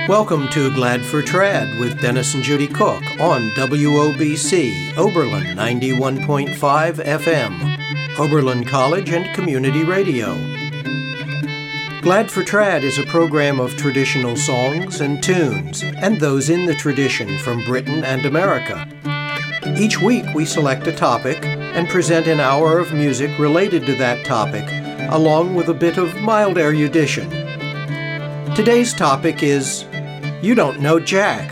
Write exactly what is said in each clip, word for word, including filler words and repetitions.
Welcome to Glad for Trad with Dennis and Judy Cook on W O B C, Oberlin ninety-one point five F M, Oberlin College and Community Radio. Glad for Trad is a program of traditional songs and tunes, and those in the tradition from Britain and America. Each week we select a topic and present an hour of music related to that topic, along with a bit of mild erudition. Today's topic is You Don't Know Jack.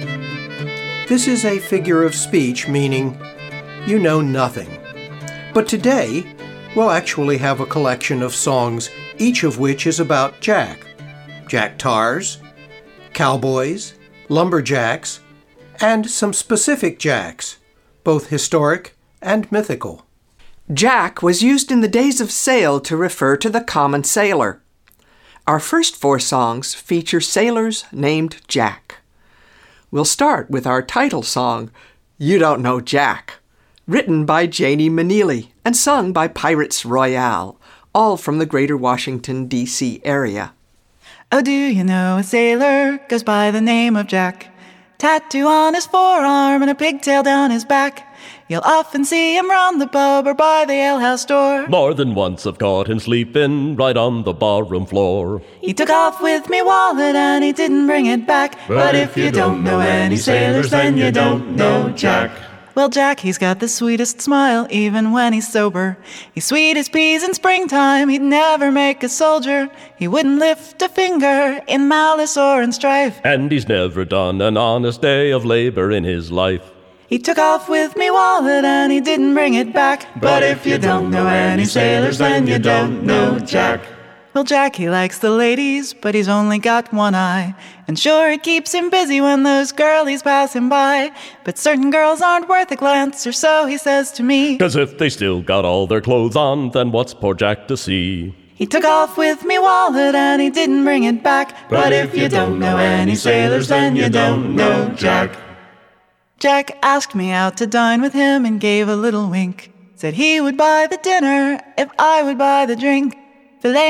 This is a figure of speech meaning you know nothing. But today, we'll actually have a collection of songs, each of which is about Jack. Jack tars, cowboys, lumberjacks, and some specific Jacks, both historic and mythical. Jack was used in the days of sail to refer to the common sailor. Our first four songs feature sailors named Jack. We'll start with our title song, You Don't Know Jack, written by Janie Maneely and sung by Pirates Royale, all from the greater Washington, D C area. Oh, do you know a sailor goes by the name of Jack? Tattoo on his forearm and a pigtail down his back. You'll often see him round the pub or by the alehouse door. More than once I've caught him sleeping right on the barroom floor. He took off with me wallet and he didn't bring it back. But, but if you don't know any sailors, then you don't know Jack. Well, Jack, he's got the sweetest smile, even when he's sober. He's sweet as peas in springtime, he'd never make a soldier. He wouldn't lift a finger in malice or in strife. And he's never done an honest day of labor in his life. He took off with me wallet and he didn't bring it back. But if you don't know any sailors, then you don't know Jack. Well, Jack, he likes the ladies, but he's only got one eye. And sure, it keeps him busy when those girlies pass him by. But certain girls aren't worth a glance, or so he says to me. 'Cause if they still got all their clothes on, then what's poor Jack to see? He took off with me wallet and he didn't bring it back. But if you don't know any sailors, then you don't know Jack. Jack asked me out to dine with him and gave a little wink. Said he would buy the dinner if I would buy the drink. Filet